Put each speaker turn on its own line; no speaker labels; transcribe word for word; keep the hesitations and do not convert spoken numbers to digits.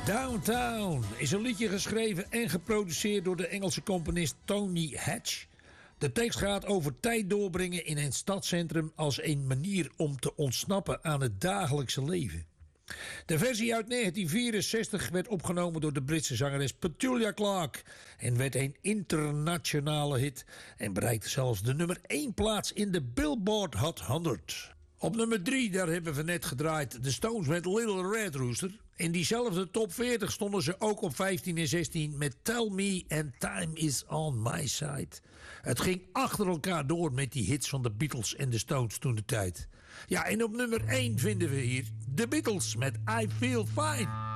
Downtown is een liedje geschreven en geproduceerd door de Engelse componist Tony Hatch. De tekst gaat over tijd doorbrengen in een stadscentrum als een manier om te ontsnappen aan het dagelijkse leven. De versie uit negentien vierenzestig werd opgenomen door de Britse zangeres Petula Clark en werd een internationale hit en bereikte zelfs de nummer één plaats in de Billboard Hot honderd. Op nummer drie, daar hebben we net gedraaid, de Stones met Little Red Rooster. In diezelfde top veertig stonden ze ook op vijftien en zestien met Tell Me and Time Is On My Side. Het ging achter elkaar door met die hits van de Beatles en de Stones toen de tijd. Ja, en op nummer één vinden we hier de Beatles met I Feel Fine.